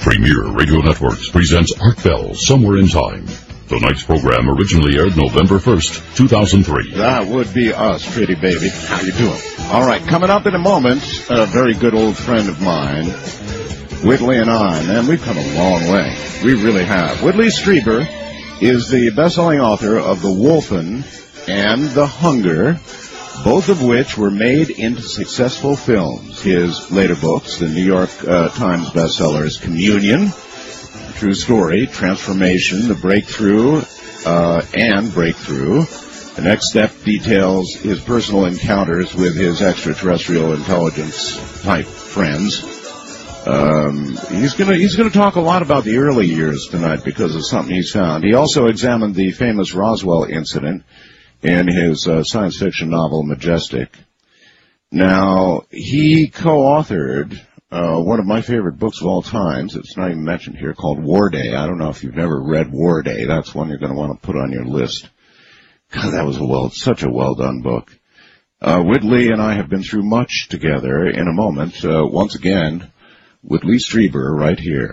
Premier Radio Networks presents Art Bell, Somewhere in Time. Tonight's program originally aired November 1st, 2003. That would be us, pretty baby. How you doing? All right, coming up in a moment, a very good old friend of mine, Whitley and I. Man, we've come a long way. We really have. Whitley Strieber is the best-selling author of The Wolfen and The Hunger, both of which were made into successful films. His later books, the New York Times bestsellers Communion, True Story, Transformation, The Breakthrough, and Breakthrough. The Next Step details his personal encounters with his extraterrestrial intelligence-type friends. He's gonna talk a lot about the early years tonight because of something he's found. He also examined the famous Roswell incident in his science fiction novel Majestic. Now, he co-authored one of my favorite books of all times. It's not even mentioned here, called War Day. I don't know if you've never read War Day. That's one you're going to want to put on your list. God, that was such a well-done book. Whitley and I have been through much together. In a moment, once again, Whitley Strieber right here.